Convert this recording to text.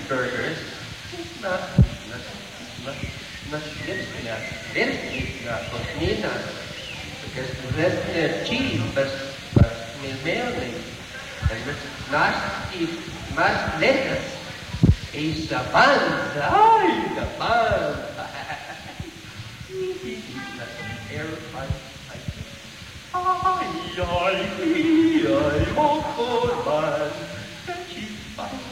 cheeseburgers. Conchina, because that's cheese, but melting. And más letras. Y Sabanza, ay, Sabanza. Ay, ay, ay, ay,